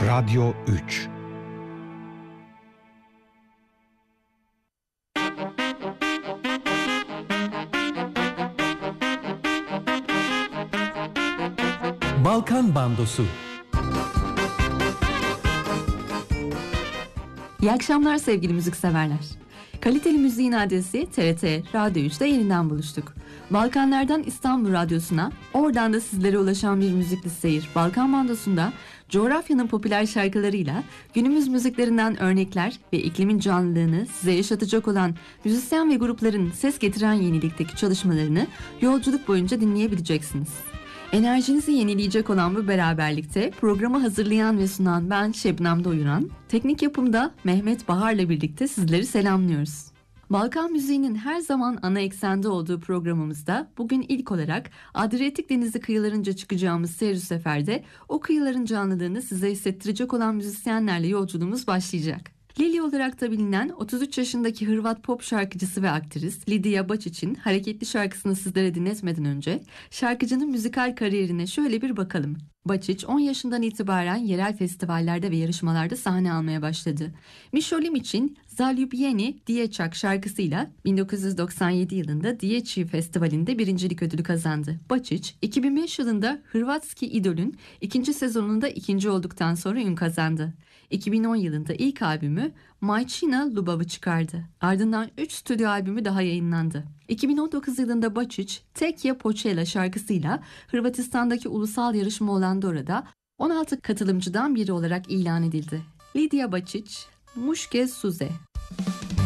Radyo 3. Balkan Bandosu. İyi akşamlar sevgili müzikseverler. Kaliteli müziğin adresi TRT Radyo 3'te yeniden buluştuk. Balkanlardan İstanbul Radyosu'na, oradan da sizlere ulaşan bir müzikli seyir Balkan Bandosu'nda coğrafyanın popüler şarkılarıyla günümüz müziklerinden örnekler ve iklimin canlılığını size yaşatacak olan müzisyen ve grupların ses getiren yenilikteki çalışmalarını yolculuk boyunca dinleyebileceksiniz. Enerjinizi yenileyecek olan bu beraberlikte programı hazırlayan ve sunan ben Şebnem Doyuran, teknik yapımda Mehmet Bahar'la birlikte sizleri selamlıyoruz. Balkan müziğinin her zaman ana eksende olduğu programımızda bugün ilk olarak Adriyatik Denizi kıyılarınca çıkacağımız seyir seferde o kıyıların canlılığını size hissettirecek olan müzisyenlerle yolculuğumuz başlayacak. Lili olarak da bilinen 33 yaşındaki Hırvat pop şarkıcısı ve aktris Lidija Bačić'in hareketli şarkısını sizlere dinletmeden önce şarkıcının müzikal kariyerine şöyle bir bakalım. Bačić 10 yaşından itibaren yerel festivallerde ve yarışmalarda sahne almaya başladı. Mišolim için Zaljubljeni Dječak şarkısıyla 1997 yılında Dječji Festivali'nde birincilik ödülü kazandı. Bačić 2005 yılında Hrvatski İdol'ün ikinci sezonunda ikinci olduktan sonra ün kazandı. 2010 yılında ilk albümü Majčina Ljubav'ı çıkardı. Ardından 3 stüdyo albümü daha yayınlandı. 2019 yılında Bačić Tekje Počela şarkısıyla Hırvatistan'daki ulusal yarışma olan Dora'da 16 katılımcıdan biri olarak ilan edildi. Lidija Bačić, Muške suze.